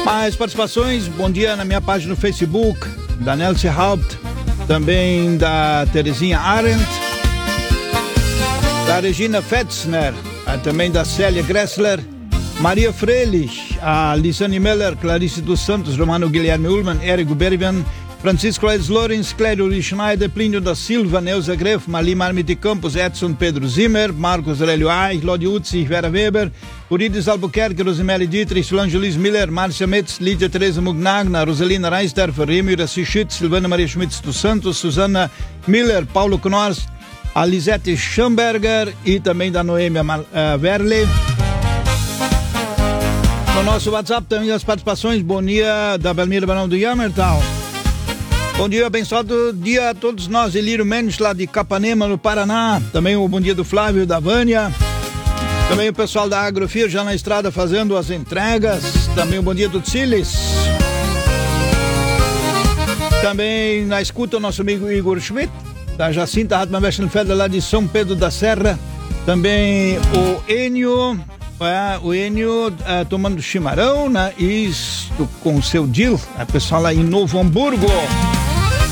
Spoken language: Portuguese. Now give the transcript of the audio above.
Mais participações, bom dia na minha página no Facebook, da Nelce Haupt, também da Terezinha Arendt, da Regina Fetzner, também da Célia Gressler, Maria Freilich, a Lisane Meller, Clarice dos Santos, Romano Guilherme Ullmann, Érico Berrivan, Francisco Leitz Lorenz, Clério Schneider, Plínio da Silva, Neuza Greff, Mali Marmite Campos, Edson Pedro Zimmer, Marcos Aurélio Aich, Lodi Utzi, Vera Weber, Urides Albuquerque, Rosemary Dietrich, Solange Luiz Miller, Márcia Metz, Lídia Teresa Mugnagna, Rosalina Reister, Remy Iraci Schütz, Silvana Maria Schmitz dos Santos, Susana Miller, Paulo Knorrs, a Lisete Schamberger e também da Noêmia Verle. No nosso WhatsApp também as participações. Bom dia da Belmira Barão do Yamertal. Bom dia, abençoado dia a todos nós. Elírio Mendes, lá de Capanema, no Paraná. Também o bom dia do Flávio, da Vânia. Também o pessoal da Agrofir já na estrada fazendo as entregas. Também o bom dia do Tsilis. Também na escuta o nosso amigo Igor Schmidt, da Jacinta Hartmann-Westenfelder, lá de São Pedro da Serra. Também o Enio tomando chimarrão, né? Isso com o seu Dil, a pessoal lá em Novo Hamburgo.